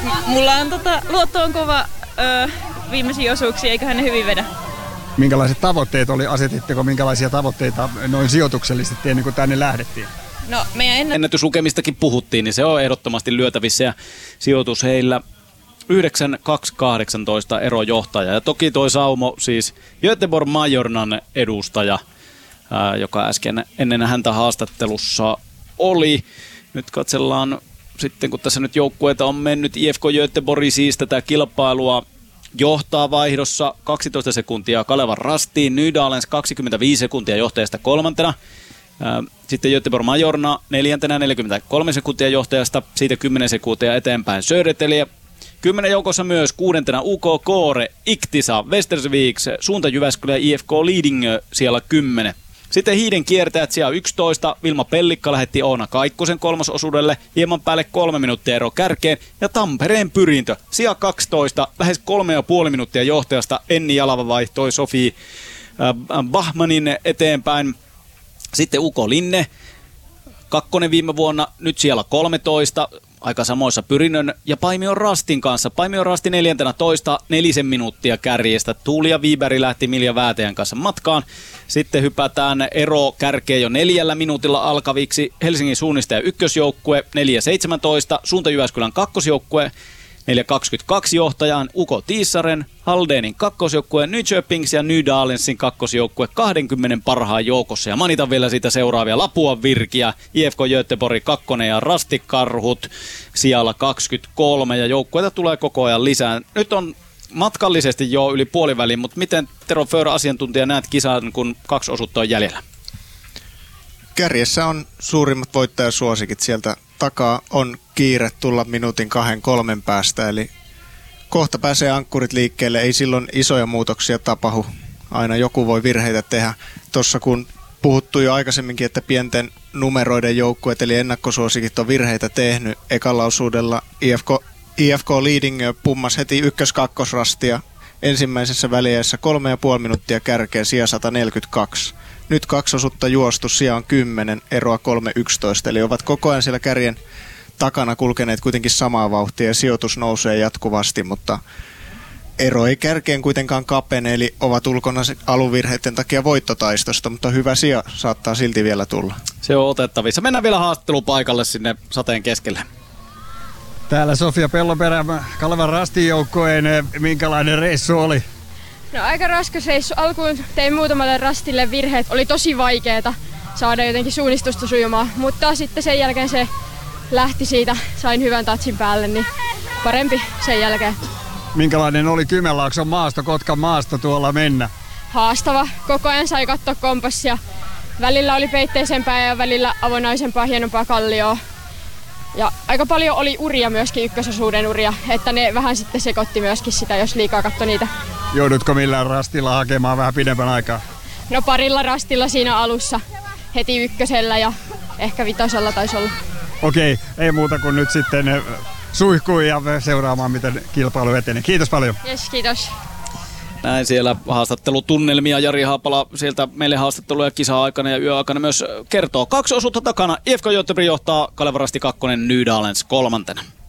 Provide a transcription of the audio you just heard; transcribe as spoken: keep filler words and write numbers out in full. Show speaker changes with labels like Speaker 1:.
Speaker 1: mulla on tota, luotto on kova öö, viimeisiä osuuksia, eiköhän ne hyvin vedä.
Speaker 2: Minkälaiset tavoitteet oli, asetitteko minkälaisia tavoitteita noin sijoituksellisesti ennen kuin tänne lähdettiin?
Speaker 1: No, meidän ennä...
Speaker 3: ennätyslukemistakin puhuttiin, niin se on ehdottomasti lyötävissä ja sijoitus heillä yhdeksän kaksi kahdeksantoista erojohtaja. Ja toki toi saumo siis Göteborg Majornan edustaja, ää, joka äsken ennen häntä haastattelussa oli. Nyt katsellaan sitten, kun tässä nyt joukkueita on mennyt, I F K Göteborg siis tätä kilpailua johtaa vaihdossa kaksitoista sekuntia Kalevan Rastiin, Nydalens kaksikymmentäviisi sekuntia johtajasta kolmantena. Sitten Göteborg Majorna neljäntenä neljäkymmentäkolme sekuntia johtajasta, siitä kymmenen sekuntia eteenpäin Södertälje. Kymmenen joukossa myös kuudentena U K Kåre, Iktisa, Västersviks, Suunta Jyväskylä ja I F K Lidingö siellä kymmenen. Sitten hiiden kiertäjät siellä yksitoista, Vilma Pellikka lähetti Oona Kaikkosen kolmososuudelle, hieman päälle kolme minuuttia ero kärkeen, ja Tampereen Pyrintö, sija kaksitoista, lähes kolme ja puoli minuuttia johtajasta, Enni Jalava vaihtoi Sofie äh, Bachmanin eteenpäin. Sitten Uko Linne, kakkonen viime vuonna, nyt siellä kolmetoista, aika samoissa Pyrinnön ja Paimion Rastin kanssa. Paimion Rasti neljäntenä toista, nelisen minuuttia kärjestä. Tuulia Viiberi lähti Milja Väätäjän kanssa matkaan. Sitten hypätään ero kärkeen jo neljällä minuutilla alkaviksi. Helsingin suunnistaja ykkösjoukkue, neljä seitsemäntoista, Suunta Jyväskylän kakkosjoukkue, neljä kaksikymmentäkaksi johtajaan Uko Tiissaren, Haldenin kakkosjoukkue, Nyköpings ja Nydalensin kakkosjoukkue kaksikymmentä parhaan joukossa. Ja mainitan vielä siitä seuraavia Lapuan Virkiä, I F K Göteborg kakkonen ja Rastikarhut sijalla kaksikymmentäkolme ja joukkueita tulee koko ajan lisää. Nyt on matkallisesti jo yli puoliväliin, mutta miten Tero Föör asiantuntija näet kisan, kun kaksi osuutta on jäljellä?
Speaker 4: Kärjessä on suurimmat voittajasuosikit, sieltä takaa on kiire tulla minuutin kahden kolmen päästä, eli kohta pääsee ankkurit liikkeelle, ei silloin isoja muutoksia tapahdu, aina joku voi virheitä tehdä. Tuossa kun puhuttu jo aikaisemminkin, että pienten numeroiden joukkueet eli ennakkosuosikit on virheitä tehnyt, ekalla osuudella I F K, I F K Lidingö pummas heti ykkös-kakkosrastia ensimmäisessä väliässä kolme ja puoli minuuttia kärkeä, sija sata neljäkymmentäkaksi. Nyt kaksi osuutta juostu, sija on kymmenen, eroa kolme yksitoista, eli ovat koko ajan siellä kärjen takana kulkeneet kuitenkin samaa vauhtia ja sijoitus nousee jatkuvasti, mutta ero ei kärkeen kuitenkaan kapene, eli ovat ulkona aluvirheiden takia voittotaistosta, mutta hyvä sija saattaa silti vielä tulla.
Speaker 3: Se on otettavissa. Mennään vielä haastattelupaikalle sinne sateen keskelle.
Speaker 2: Täällä Sofia Pelloperä, Kalevan Rastin joukkueen, minkälainen reissu oli?
Speaker 5: No aika raskas reissu. Alkuun tein muutamalle rastille virheet. Oli tosi vaikeeta saada jotenkin suunnistusta sujumaan, mutta sitten sen jälkeen se lähti siitä. Sain hyvän tatsin päälle, niin parempi sen jälkeen.
Speaker 2: Minkälainen oli Kymenlaakson maasto, Kotkan maasto tuolla mennä?
Speaker 5: Haastava. Koko ajan sai katsoa kompassia. Välillä oli peitteisempää ja välillä avonaisempaa, hienompaa kallioa. Ja aika paljon oli uria myöskin, ykkösosuuden uria, että ne vähän sitten sekoitti myöskin sitä, jos liikaa katsoi niitä. Joudutko
Speaker 2: millään rastilla hakemaan vähän pidemmän aikaa?
Speaker 5: No parilla rastilla siinä alussa, heti ykkösellä ja ehkä vitosella taisi olla.
Speaker 2: Okei, ei muuta kuin nyt sitten suihkuun ja seuraamaan, miten kilpailu etenee. Kiitos paljon.
Speaker 5: Yes, kiitos.
Speaker 3: Näin siellä haastattelutunnelmia. Jari Haapala sieltä meille haastatteluja kisa-aikana ja yöaikana myös kertoo. Kaksi osuutta takana. I F K Göteborg johtaa, Kalevan Rasti kakkonen, Nydalens kolmantena.